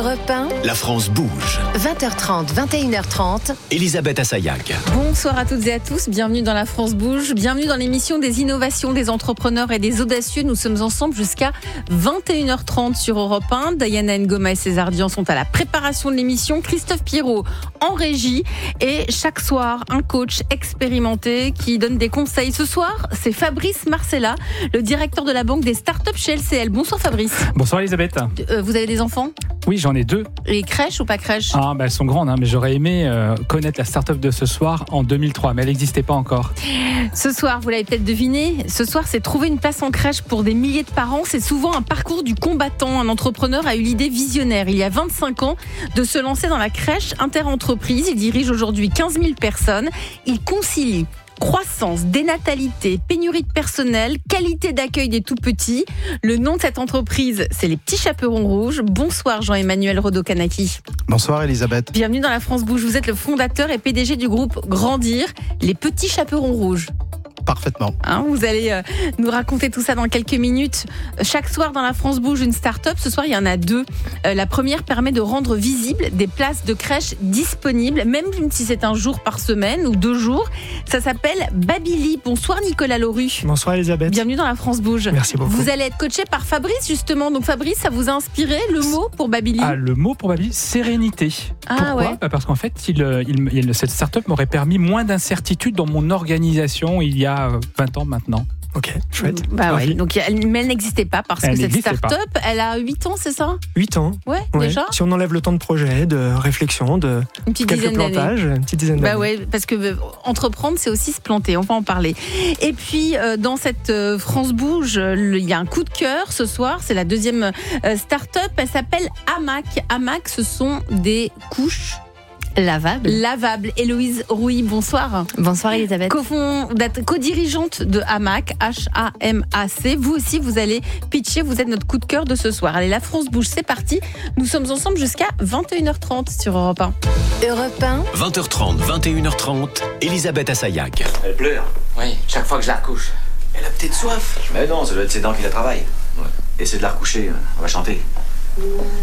Europe 1, La France bouge. 20h30, 21h30. Elisabeth Assayag. Bonsoir à toutes et à tous, bienvenue dans La France bouge, bienvenue dans l'émission des innovations, des entrepreneurs et des audacieux. Nous sommes ensemble jusqu'à 21h30 sur Europe 1. Diana Ngoma et César Dian sont à la préparation de l'émission, Christophe Pirot en régie et chaque soir un coach expérimenté qui donne des conseils. Ce soir, c'est Fabrice Marcella, le directeur de la banque des startups chez LCL. Bonsoir Fabrice. Bonsoir Elisabeth. Vous avez des enfants ? Oui, j'en ai 2. Et crèche ou pas crèche ? Elles sont grandes, mais j'aurais aimé connaître la start-up de ce soir en 2003, mais elle n'existait pas encore. Ce soir, vous l'avez peut-être deviné, ce soir c'est trouver une place en crèche pour des milliers de parents. C'est souvent un parcours du combattant. Un entrepreneur a eu l'idée visionnaire, il y a 25 ans, de se lancer dans la crèche interentreprise. Il dirige aujourd'hui 15 000 personnes. Il concilie croissance, dénatalité, pénurie de personnel, qualité d'accueil des tout-petits. Le nom de cette entreprise, c'est les Petits Chaperons Rouges. Bonsoir Jean-Emmanuel Rodokanaki. Bonsoir Elisabeth. Bienvenue dans La France bouge. Vous êtes le fondateur et PDG du groupe Grandir, les Petits Chaperons Rouges. Parfaitement. Vous allez nous raconter tout ça dans quelques minutes. Chaque soir dans La France bouge une start-up. Ce soir, il y en a 2. La première permet de rendre visibles des places de crèche disponibles, même si c'est un jour par semaine ou 2 jours. Ça s'appelle Babili. Bonsoir Nicolas Lauru. Bonsoir Elisabeth. Bienvenue dans La France bouge. Merci beaucoup. Vous allez être coaché par Fabrice justement. Donc Fabrice, ça vous a inspiré le mot pour Babili ? Le mot pour Babili, sérénité. Pourquoi ? Ouais. Parce qu'en fait, cette start-up m'aurait permis moins d'incertitude dans mon organisation il y a 20 ans maintenant. Ok, chouette. Ouais. Donc, mais elle n'existait pas parce que cette start-up, elle a 8 ans, c'est ça ? 8 ans. Ouais, déjà. Si on enlève le temps de projet, de réflexion, de une petite quelques plantages, une petite dizaine d'années. Ouais, parce que entreprendre, c'est aussi se planter. On va en parler. Et puis, dans cette France bouge, il y a un coup de cœur ce soir. C'est la deuxième start-up. Elle s'appelle Hamac. Hamac, ce sont des couches lavables. Héloïse Rouy, bonsoir. Bonsoir Elisabeth. Co-dirigeante de Hamac, H-A-M-A-C. Vous aussi, vous allez pitcher, vous êtes notre coup de cœur de ce soir. Allez, La France bouge, c'est parti. Nous sommes ensemble jusqu'à 21h30 sur Europe 1. Europe 1, 20h30, 21h30, Elisabeth Assayag. Elle pleure. Oui, chaque fois que je la recouche. Elle a peut-être soif. Mais non, ça doit être ses dents qui la travaillent. Ouais. Essaie de la recoucher, on va chanter.